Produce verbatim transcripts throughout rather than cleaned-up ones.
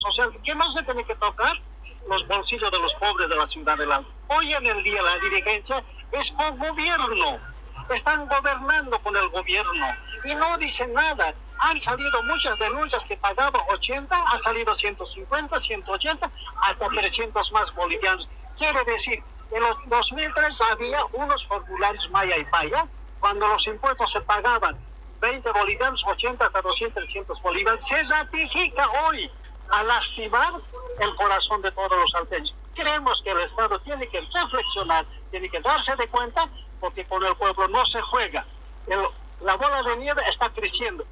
social. ¿Qué más se tiene que tocar? Los bolsillos de los pobres de la ciudad del Alto. Hoy en el día la dirigencia es por gobierno. Están gobernando con el gobierno y no dicen nada. Han salido muchas denuncias que pagaban ochenta, ha salido ciento cincuenta, ciento ochenta, hasta trescientos más bolivianos. Quiere decir, en los dos mil tres había unos formularios Maya y Paya, cuando los impuestos se pagaban veinte bolivianos, ochenta hasta doscientos, trescientos bolivianos. Se ratifica hoy a lastimar el corazón de todos los salteños. Creemos que el Estado tiene que reflexionar, tiene que darse de cuenta, porque con el pueblo no se juega. El, la bola de nieve está creciendo.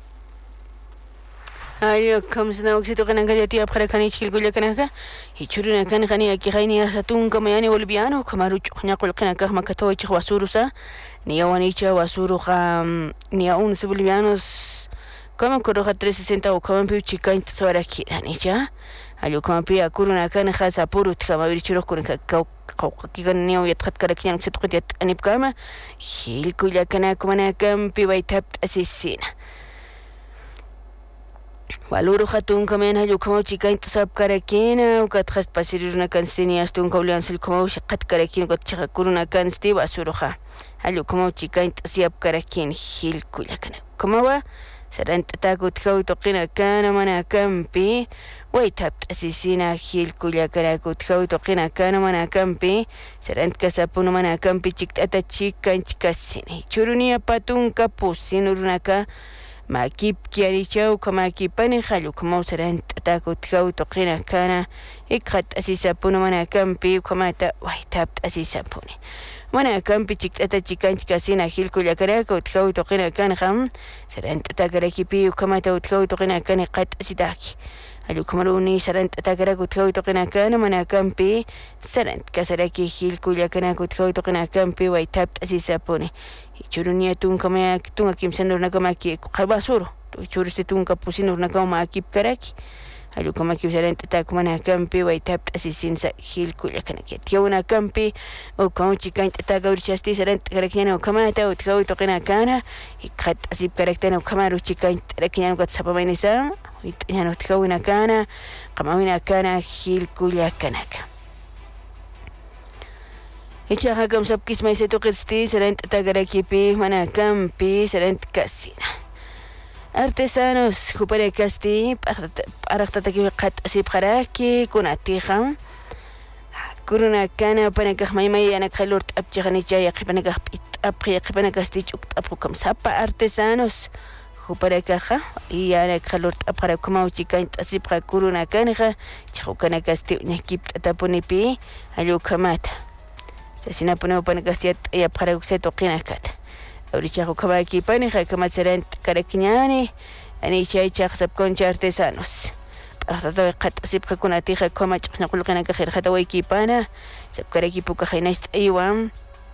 Ayo kamsna oxito kana kaya tia para kani chilgulla kana ka hichuruna kana kani aki kani asatun kama yani boliviano kamaru chuknya kol kana ka makato ich wasurusa ni awani cha wasuru ka ni aun bolivianos kama koroja trescientos sesenta o kama piu chica intasora ki ani cha ayo kama pia kuruna kana khasa purut kama bichuro kun ka ki kan ni oyat khat kara kiyan se tuqit anip kama hilkulla kana kuma kam pi waitap asisina Valoro hatun kamen hayo como chica intasab karakina ukat khast pasiruna kanstini astun kaulian sil como shaqat karakin ukat chaqakuruna kansti basuruha hayo como chica intasiab karakin hil kulakana como wa sarant taku tkau toqina kana mana kampi waitab asisina hil kulakana tkau toqina kana mana kampi sarant kasapun mana kampi chiktata chica inchikasini churunia patun kapusinurunaka Makip kiarichau kama kipani halu kama usaran taku tkau toqina kana ikhat asisapuni mana kampi kama ta waitab asisapuni mana kampi chiktata chikan chikasina hilkulla karaka tkau toqina kana ham saran takarakipi kama ta tkau toqina kana qat asidaki halu kamaruni saran takaraka tkau toqina kana mana kampi saran kasaraki hilkulla kana tkau toqina kampi waitab asisapuni Churunia tun kama tun akim sendor na kama ki khabasuro to churiste tun ka pusinur na kama akip karaki alu kama ki usalente ta kuma na kampi wa itap asisin sa hil kulla kana ki tiuna kampi o kama chikan ta gaur chasti serent karakina o kama ta utau to kana kana ikhat asip karaktena o kama ru chikan karakina ko tsapa mainisa itnya no tkauna kana kama wina kana hil kulla kana Echa hagam sabkis mai seto kristi serent tagarakipi mana kampi serent kasina. Artesanos kupare kasti araktataki qat asib qaraki kunatija. Kuruna kana panakah mai mai anak khalurt abjagani jaya qipanakah abqi qipana kasti chuk apukam sapa artesanos kupare kaja y anak khalurt abqara kuma uchika asib qa kuruna kana chukana kasti nyakip tapunipi alu kamata. Sina puno panagasiat ya para ukseto qinakat ahorita kama aquí pani kama serent karakiñani ani chay chaq sabconcha artesanos para tata qat asib kunati kama chqna qulqina ka khir khata wayki pana sabkaraki puka khainast aywan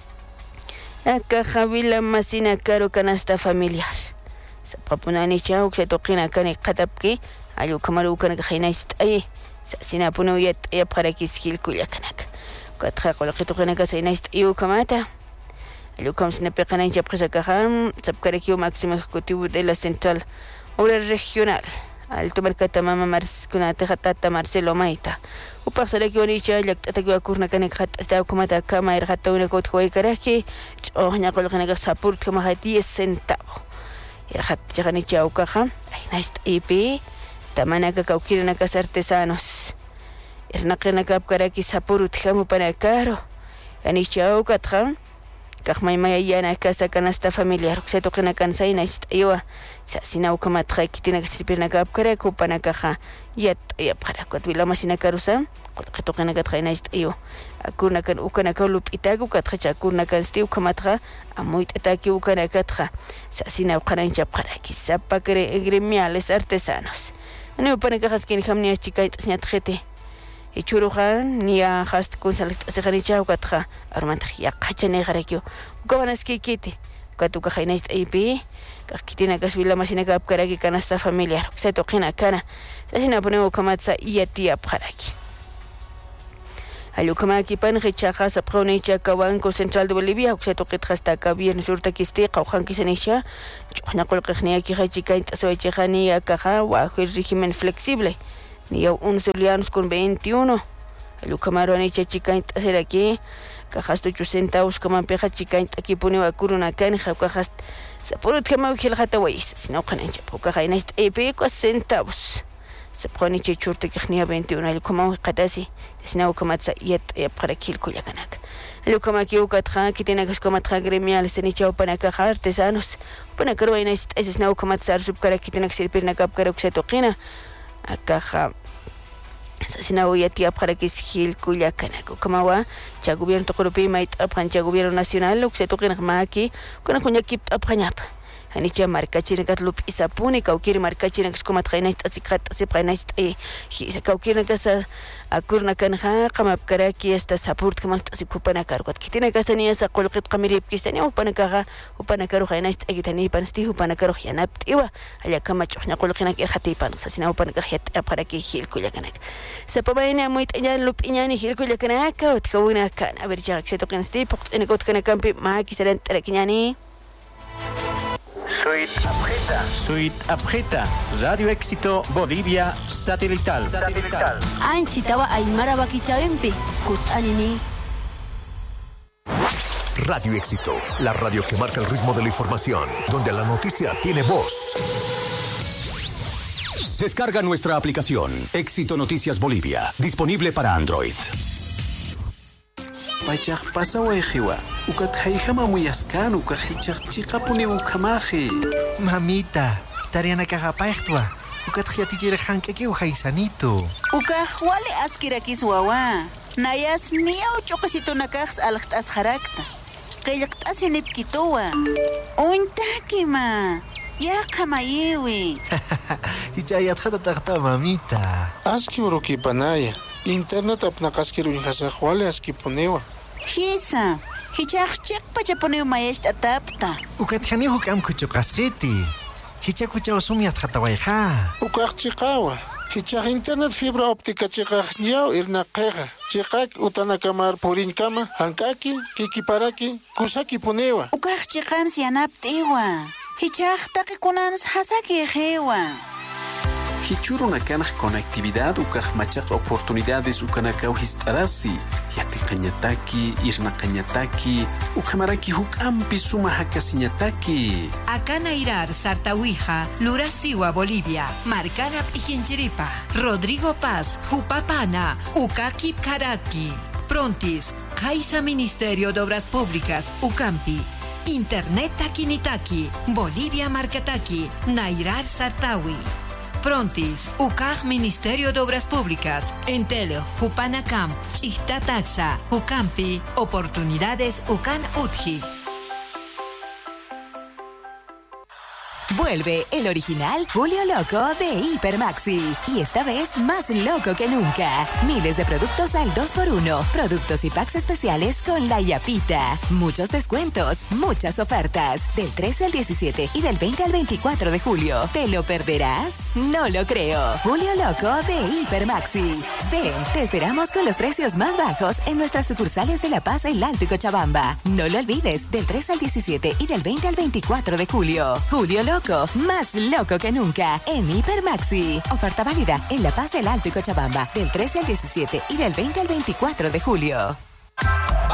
aka khavila masina karo kanasta familiar sabqapunani cha ukseto qina kani qatabki ayu kamaru kana khainast ay sina puno yat ya para kiskil kulyakanak Katra qolqito qina ka sainast iu kamata Lucam Sinapeqana Presa Kaham, Sapkarekio Máximo Ejecutivo de la Central Obra Regional, Alto Mercatamama Marskunata Hatata Marcelo Maita. Upasareki Onicha, Yaktatakua Kurnakan Hat, Stakumata Kama, Erhatona Kotway Karaki, Ohna Kolkanaga Sapur Kamahati centavo. Erhat Janicha Okaha, Nice E P, Tamanaka Kaukiranakas Artesanos. Ernakanakap Karaki Sapurut Hamu Panacaro, Anicha Okatram. Kahmay mayayana casa canasta familiar se toquen cansa y naist iwa sina ukama trae kitina que sirve na kap kare ko pana kaha yat ya para ko twila masina karusa ko toquen ka trae naist iwa akuna kan ukana ka lup itagu ka trae akuna kan stiu kama tra amuit ataki ukana ka tra sina ukana incha para ki sapa kare gremiales artesanos no pana kaha skin hamnia chica tsnya trete y churujan ni a hast con salganicha o katra armantri ya qachane garakyo gobanaski kiti katuka khainast ip kakitina kaswila masina kap karaki kanasta familiar se toqina kana sasina ponemo kamatsa yatia paraki Alukama kipan rechaja sa pronecha kawanko Central de Bolivia se toqit hasta ka viernes urta kisti qawhan kisanisha chuna qolqkhnia ki khachika intasochani akaha wa régimen flexible Ni yo once bolivianos con veintiuno. El camarón chica hacer aquí. Cajas ocho centavos que mampeja chica aquí pone a curuna canja cajas. Se por que me vigil hasta weis. Si no can enche poca jaina est epico centavos. Se pone chichurte que ni veintiuno el como qadasi. Si no como tsa yet para kil kuya kanak. El como aquí u katja que tiene que como tra gremial se ni chao para caja artesanos. Para que roina est es no como tsar sub para que tiene que servir na cap para que se toquina. A caja Sasina voy a tía para que Gil Culiacanaco. Como va, ya gobierno europeo y ya gobierno nacional, lo que se toca en Maki, con la kip apañap. Anicha marca china lup y sapune, cauquir marca china que es como trainast, así que se prainast, eh, se cauquir casa a curna canja, como caraki, esta sapurt que malta se pupan a cargo. Que tiene casa ni esa colquet camirip que se o panacaja, o panacaro jainast, egitani pansti, o panacaro janap, iwa, allá camacho, na colquina que jatipan, asesina o panacajet para que Gil Culiacanak. Se pabaina muy ya lup y ni Gil Culiacanak, o tkauna can, a ver ya que se toquen este, en el cotcana campi, maki serán trequiñani. Suite Apreta. Suite Apreta. Radio Éxito Bolivia Satelital. Satelital. Ain sitawa Aymara Bakichawempi. Kutanini. Radio Éxito, la radio que marca el ritmo de la información, donde la noticia tiene voz. Descarga nuestra aplicación Éxito Noticias Bolivia, disponible para Android. Pachak pasa wejiwa, ukat haijama muyaskan, ukat hichak chica pone ukamaje. Mamita, tariana kajapachtwa, ukat hiatijere hankeke uhaisanito. Ukaj wale askirakis wawa, nayas miau chokasito nakajs alakt asharakta. Kayakt asinit kitowa. Uintakima, ya kamayewi. Hichayat hatatagta mamita. Aski uruki panaya. Internet apnakaskiru inhasajwale askiponewa. Hisa, hichachik pachaponeo maesht atapta. Ukatjani hukam kuchukasgiti. Hichakucha osumiat hatawaiha. Ukachikawa. Hichach internet fibra óptica chikaj nyao irnaqeja. Chikak utanakamar purinkama, hankaki, kikiparaki, kusaki ponewa. Ukach chikan sianaptiwa. Hichach takikunans hasaki ejewa. Hichuruna kanaj conectividad ukaj machaq oportunidades ukanakau histarasi yati qañataki irna qañataki ukamaraki hukampi suma hakasiñataki Akanairar Sartawija Lurasiwa Bolivia Marcanap Ijinchiripa Rodrigo Paz Jupapana Ukakip Karaki Prontis Kaisa Ministerio de Obras Públicas Ucampi Internet Takinitaki Bolivia Marcataki Nairar Sartawi Prontis, U C A G Ministerio de Obras Públicas, Entelo, Jupanacam, Chihtataxa, Ucampi, Oportunidades Ucan Utji. Vuelve el original Julio Loco de Hipermaxi. Y esta vez más loco que nunca. Miles de productos al dos por uno. Productos y packs especiales con la Yapita. Muchos descuentos, muchas ofertas. Del trece al diecisiete y del veinte al veinticuatro de julio. ¿Te lo perderás? No lo creo. Julio Loco de Hipermaxi. Ven, te esperamos con los precios más bajos en nuestras sucursales de La Paz, El Alto y Cochabamba. No lo olvides, del trece al diecisiete y del veinte al veinticuatro de julio. Julio Loco. Más loco que nunca en Hipermaxi. Oferta válida en La Paz, El Alto y Cochabamba del trece al diecisiete y del veinte al veinticuatro de julio.